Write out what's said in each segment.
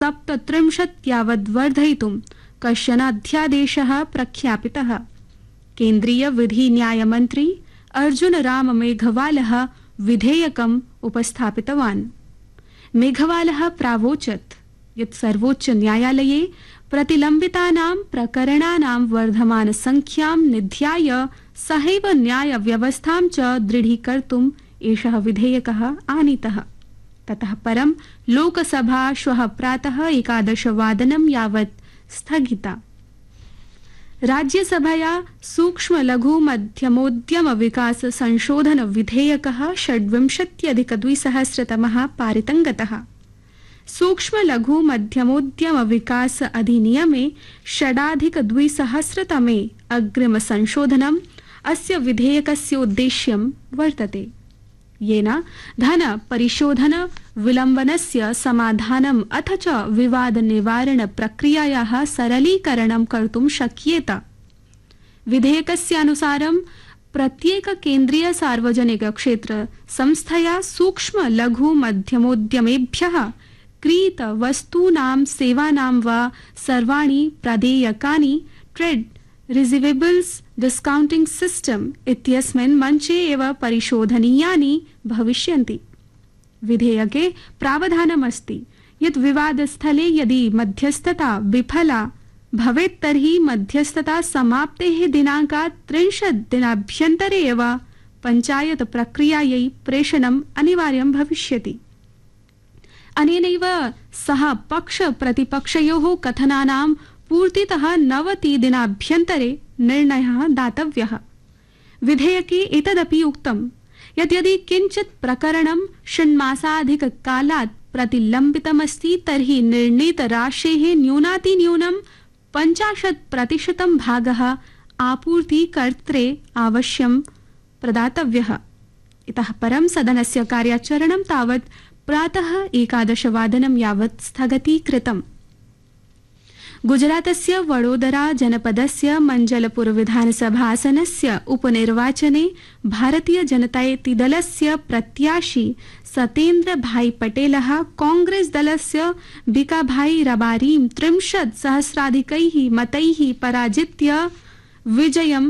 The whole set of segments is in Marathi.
सप्तत्रिंशत् यावद् वर्धयितुं कश्चन अध्यादेशः प्रख्यापितः। केन्द्रीय विधि न्याय मन्त्री अर्जुन राम मेघवालः विधेयकम् उपस्थापितवान्। मेघवालः प्रावोचत् यत् सर्वोच्च न्यायालये प्रतिलम्बितानां प्रकरणानां वर्धमानसंख्यां निध्याय सहैव न्यायव्यवस्थां च दृढीकर्तुम् एषः विधेयकः आनीतः। ततः परं लोकसभा श्वः प्रातः 11 वादनं यावत् स्थगिता। राज्यसभया सूक्ष्म लघु मध्यमोद्यम विकास संशोधन विधेयकः 26+2000 पारितं गतः। सूक्ष्म लघु मध्यमोद्यम विकास अधिनियमे 6+2000 अग्रिम संशोधनम् अस्य विधेयकस्य उद्देश्यं वर्तते, येन धन परिशोधन विलम्बनस्य समाधानम् अथ च विवाद निवारण प्रक्रियायाः सरलीकरणं कर्तुं शक्येत। विधेयकस्य अनुसारं प्रत्येक केन्द्रीय सार्वजनिक क्षेत्र संस्थया सूक्ष्म लघु मध्यमोद्यमेभ्यः क्रीत वस्तूनां सेवानां वा सर्वाणि प्रदेयकानि ट्रेड रिसीवेबल्स डिस्काउंटिंग सिस्टम इत्यस्मिन् मञ्चे एव परिशोधनीयानि भविष्यन्ति। विधेयके प्रावधानमस्ति यत् विवादस्थले यदि मध्यस्थता विफला भवेत् तर्हि मध्यस्थता समाप्तेः दिनाङ्कात् 30 दिनाभ्यन्तरे एव पञ्चायत प्रक्रियायै प्रेषणम् अनिवार्यं भविष्यति। अनेनैव सह पक्ष प्रतिपक्षयोः कथनानां पूर्तितः 90 दिनाभ्यन्तरे निर्णयः दातव्यः। विधेयके एतदपि उक्तं यत् यदि किञ्चित् प्रकरणं षण्मासाधिककालात् प्रतिलम्बितमस्ति तर्हि निर्णीतराशेः न्यूनातिन्यूनं 50% भागः आपूर्तिकर्त्रे अवश्यं प्रदातव्यः। इतः परं सदनस्य कार्याचरणं तावत् प्रातः 11 वादनं यावत् स्थगतीकृतम्। गुजरातस्य वडोदरा जनपदस्य मंजलपुर विधानसभासनस्य उपनिर्वाचने भारतीय जनतादलस्य प्रत्याशी सतेन्द्र भाई पटेलः कांग्रेस दलस्य बिकाभाई रबारीं 30,000 मतैः पराजित्य विजयम्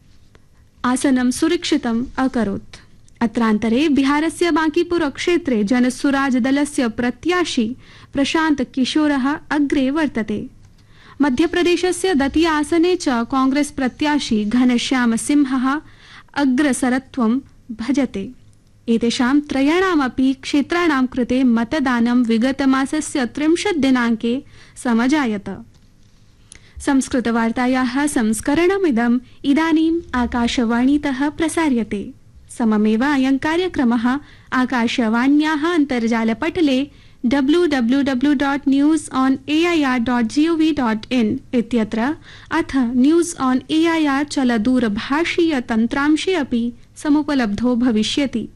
आसनं सुरक्षितम् अकरोत्। अत्रान्तरे बिहारस्य बांकीपुर क्षेत्रे जनसुराज दलस्य प्रत्याशी प्रशांत किशोरः अग्रे वर्तते। मध्यप्रदेशस्य दतिया आसने च कांग्रेस प्रत्याशी घनश्याम सिंहः अग्रसरत्वं भजते। एतेषां त्रयाणामपि क्षेत्राणां कृते मतदानं विगतमासस्य 30 दिनाङ्के समजायत। संस्कृतवार्तायाः संस्करणमिदम् इदानीम् आकाशवाणीतः प्रसार्यते। सममेव अयं कार्यक्रमः आकाशवाण्याः अन्तर्जालपटले www.newsonair.gov.in इत्यत्र अथ न्यूज़ ऑन एआईआर चलदूरभाषीय तन्त्रांशे अपि समुपलब्धो भविष्यति।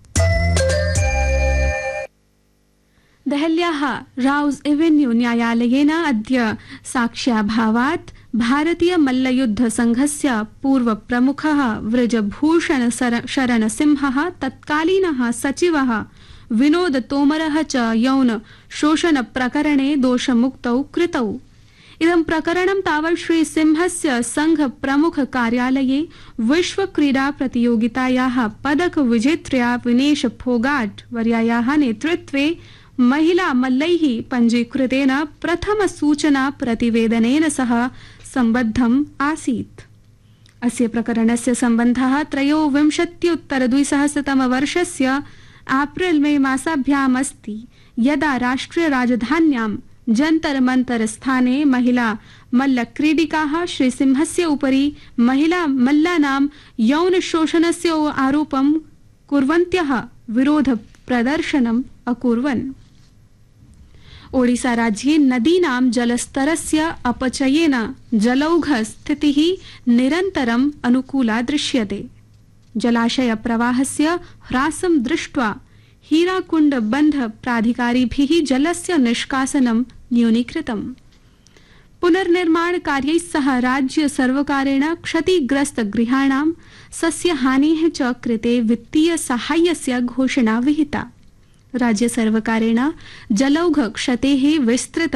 देहल्याः राउज़ एवेन्यू न्यायालयेन अद्य साक्ष्याभावात् भारतीय मल्लयुद्ध संघस्य पूर्व प्रमुखः व्रजभूषण शरणसिंहः तत्कालीनः सचिवः विनोद तोमरः च यौन शोषण प्रकरणे दोषमुक्तौ कृतौ। इदं प्रकरणं तावत् श्री सिंहस्य संघ प्रमुख कार्यालये विश्व क्रीडा प्रतियोगितायाः पदक विजेत्र्या विनेश फोगाट वर्यायाः नेतृत्वे महिला मल्लैः पञ्जीकृतेन प्रथम सूचना प्रतिवेदनेन सह सम्बद्धम् आसीत्। अस्य प्रकरणस्य सम्बन्धः 23-उत्तर-2000 वर्षस्य एप्रिल मे मासाभ्याम् अस्ति, यदा राष्ट्रिय राजधान्यां जंतर मंतर स्थाने महिला मल्लक्रीडिकाः श्री सिंहस्य उपरि महिला मल्लानां यौन शोषणस्य आरोपं कुर्वन्त्यः विरोध प्रदर्शनम् अकुर्वन्। ओडिसा राज्ये नदीनां जलस्तरस्य अपचयेन जलौघ स्थितिः निरन्तरम् अनुकूला दृश्यते। जलाशय प्रवाहस्य ह्रासं दृष्ट्वा हीराकुंड बंध प्राधिकारिभिः जलस्य निष्कासनं न्यूनीकृतम्। पुनर्निर्माण कार्यैः सह राज्य सर्वकारेण क्षतिग्रस्त गृहाणां सस्यहानेः च कृते वित्तीय साहाय्यस्य घोषणा विहिता। राज्यसर्वकारेण जलौघ क्षतेः विस्तृत